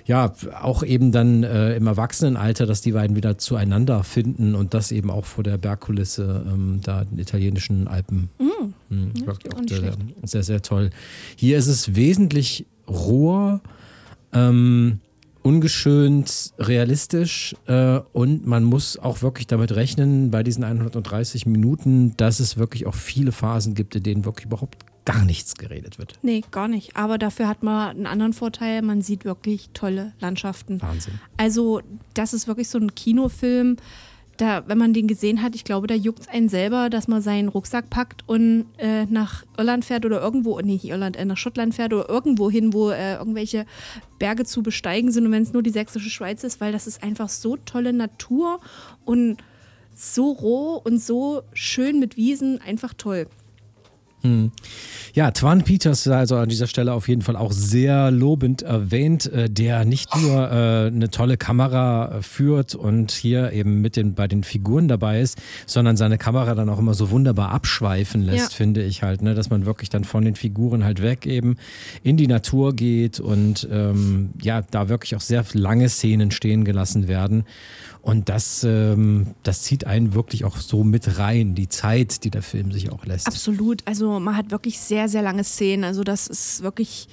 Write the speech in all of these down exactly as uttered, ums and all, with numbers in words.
ja, auch eben dann äh, im Erwachsenenalter, dass die beiden wieder zueinander finden und das eben auch vor der Bergkulisse ähm, da in den italienischen Alpen. Mhm. Mhm. Ja, Wirklich auch nicht sehr, schlecht. sehr, sehr toll. Hier ist es wesentlich roher, ähm, ungeschönt, realistisch äh, und man muss auch wirklich damit rechnen, bei diesen hundertdreißig Minuten, dass es wirklich auch viele Phasen gibt, in denen wirklich überhaupt gar nichts geredet wird. Nee, gar nicht. Aber dafür hat man einen anderen Vorteil, man sieht wirklich tolle Landschaften. Wahnsinn. Also das ist wirklich so ein Kinofilm, da, wenn man den gesehen hat, ich glaube, da juckt es einen selber, dass man seinen Rucksack packt und äh, nach Irland fährt oder irgendwo, nee, nicht Irland, äh, nach Schottland fährt oder irgendwo hin, wo äh, irgendwelche Berge zu besteigen sind und wenn es nur die sächsische Schweiz ist, weil das ist einfach so tolle Natur und so roh und so schön mit Wiesen, einfach toll. Hm. Ja, Twan Peters also an dieser Stelle auf jeden Fall auch sehr lobend erwähnt, äh, der nicht nur äh, eine tolle Kamera äh, führt und hier eben mit den, bei den Figuren dabei ist, sondern seine Kamera dann auch immer so wunderbar abschweifen lässt, Ja. finde ich halt, ne? Dass man wirklich dann von den Figuren halt weg eben in die Natur geht und ähm, ja, da wirklich auch sehr lange Szenen stehen gelassen werden. Und das, ähm, das zieht einen wirklich auch so mit rein, die Zeit, die der Film sich auch lässt. Absolut, also man hat wirklich sehr, sehr lange Szenen, also das ist wirklich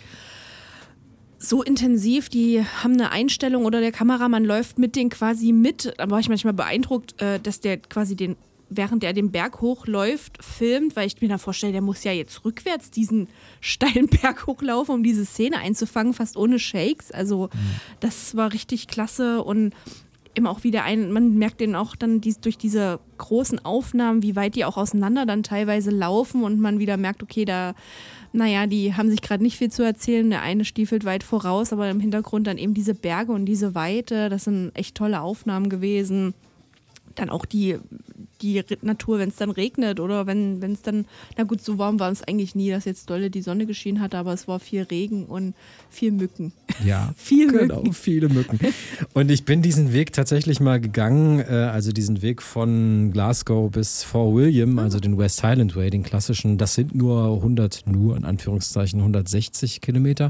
so intensiv, die haben eine Einstellung oder der Kameramann läuft mit denen quasi mit, da war ich manchmal beeindruckt, äh, dass der quasi den, während er den Berg hochläuft, filmt, weil ich mir da vorstelle, der muss ja jetzt rückwärts diesen steilen Berg hochlaufen, um diese Szene einzufangen, fast ohne Shakes, also mhm. das war richtig klasse und immer auch wieder ein, man merkt den auch dann dies, durch diese großen Aufnahmen, wie weit die auch auseinander dann teilweise laufen und man wieder merkt, okay, da, naja, die haben sich gerade nicht viel zu erzählen, der eine stiefelt weit voraus, aber im Hintergrund dann eben diese Berge und diese Weite, das sind echt tolle Aufnahmen gewesen. Dann auch die, die Natur, wenn es dann regnet oder wenn es dann, na gut, so warm war es eigentlich nie, dass jetzt dolle die Sonne geschienen hat, aber es war viel Regen und viel Mücken. Ja, viel genau, Mücken. viele Mücken. Und ich bin diesen Weg tatsächlich mal gegangen, äh, also diesen Weg von Glasgow bis Fort William, also den West Highland Way, den klassischen, das sind nur hundert, nur in Anführungszeichen hundertsechzig Kilometer.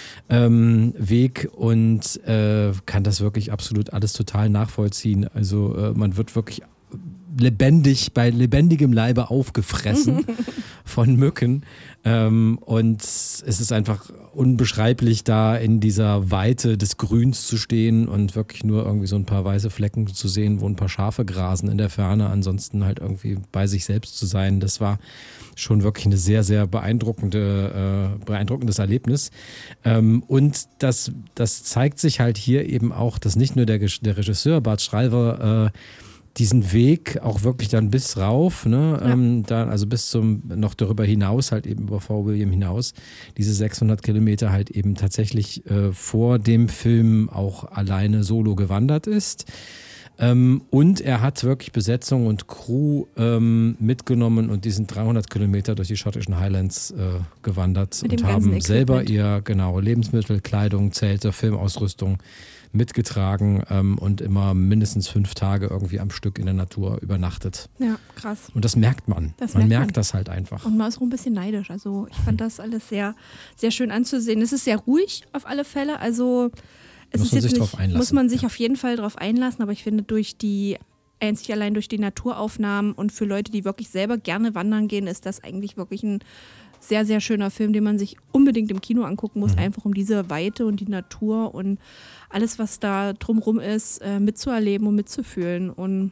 Ähm, Weg und äh, kann das wirklich absolut alles total nachvollziehen. Also äh, man wird wirklich lebendig, bei lebendigem Leibe aufgefressen von Mücken. Ähm, und es ist einfach unbeschreiblich, da in dieser Weite des Grüns zu stehen und wirklich nur irgendwie so ein paar weiße Flecken zu sehen, wo ein paar Schafe grasen in der Ferne. Ansonsten halt irgendwie bei sich selbst zu sein. Das war schon wirklich eine sehr, sehr beeindruckende, äh, beeindruckendes Erlebnis. Ähm, und das, das zeigt sich halt hier eben auch, dass nicht nur der, der Regisseur Bart Schreiber äh, diesen Weg auch wirklich dann bis rauf, ne, ja. ähm, dann, also bis zum, noch darüber hinaus, halt eben über Fort William hinaus, diese sechshundert Kilometer halt eben tatsächlich äh, vor dem Film auch alleine solo gewandert ist. Ähm, und er hat wirklich Besetzung und Crew ähm, mitgenommen und die sind dreihundert Kilometer durch die schottischen Highlands äh, gewandert mit und haben selber ihr, genau, Lebensmittel, Kleidung, Zelte, Filmausrüstung mitgetragen ähm, und immer mindestens fünf Tage irgendwie am Stück in der Natur übernachtet. Ja, krass. Und das merkt man. Das man merkt merkt man. das halt einfach. Und man ist auch ein bisschen neidisch. Also ich fand das alles sehr, sehr schön anzusehen. Es ist sehr ruhig auf alle Fälle. Also es muss ist man jetzt sich nicht, drauf einlassen. muss man sich ja. auf jeden Fall drauf einlassen. Aber ich finde durch die einzig allein durch die Naturaufnahmen und für Leute, die wirklich selber gerne wandern gehen, ist das eigentlich wirklich ein sehr, sehr schöner Film, den man sich unbedingt im Kino angucken muss, mhm. einfach um diese Weite und die Natur und alles, was da drumherum ist, äh, mitzuerleben und mitzufühlen und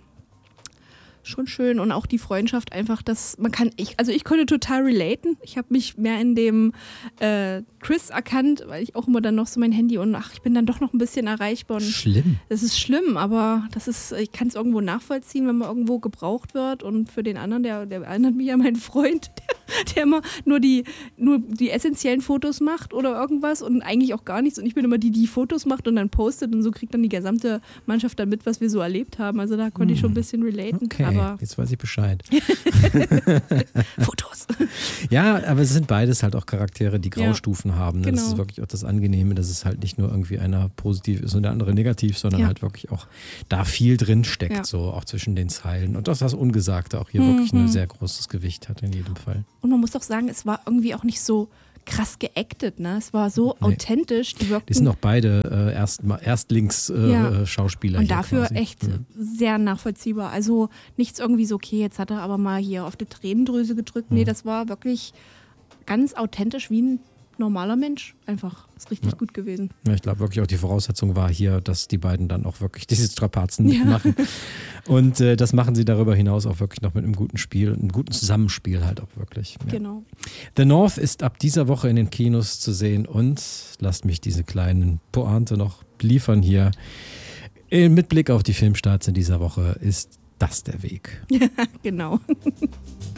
schon schön und auch die Freundschaft einfach, dass man kann, ich, also ich konnte total relaten. Ich habe mich mehr in dem äh, Chris erkannt, weil ich auch immer dann noch so mein Handy und ach, ich bin dann doch noch ein bisschen erreichbar. Und schlimm. Das ist schlimm, aber das ist, ich kann es irgendwo nachvollziehen, wenn man irgendwo gebraucht wird und für den anderen, der, der erinnert mich an meinen Freund, der, der immer nur die, nur die essentiellen Fotos macht oder irgendwas und eigentlich auch gar nichts und ich bin immer die, die Fotos macht und dann postet und so kriegt dann die gesamte Mannschaft dann mit, was wir so erlebt haben. Also da konnte ich schon ein bisschen relaten. Okay. Aber jetzt weiß ich Bescheid. Fotos. Ja, aber es sind beides halt auch Charaktere, die Graustufen ja, haben. Ne? Genau. Das ist wirklich auch das Angenehme, dass es halt nicht nur irgendwie einer positiv ist und der andere negativ, sondern ja. halt wirklich auch da viel drin steckt, ja. so auch zwischen den Zeilen. Und dass das Ungesagte auch hier mhm. wirklich ein sehr großes Gewicht hat in jedem Fall. Und man muss doch sagen, es war irgendwie auch nicht so krass geactet, ne? Es war so Nee. authentisch. Die, wirkten, Die sind auch beide äh, Erst, Erstlingsschauspieler. ja. Und hier dafür quasi. echt Ja. sehr nachvollziehbar. Also nichts irgendwie so, okay, jetzt hat er aber mal hier auf die Tränendrüse gedrückt. Nee, das war wirklich ganz authentisch wie ein normaler Mensch. Einfach. Ist richtig Ja. gut gewesen. Ja, ich glaube wirklich auch die Voraussetzung war hier, dass die beiden dann auch wirklich diese Strapazen Ja. machen. Und äh, das machen sie darüber hinaus auch wirklich noch mit einem guten Spiel, einem guten Zusammenspiel halt auch wirklich. Ja. Genau. The North ist ab dieser Woche in den Kinos zu sehen und lasst mich diese kleinen Pointe noch liefern hier. Mit Blick auf die Filmstarts in dieser Woche ist das der Weg. Genau.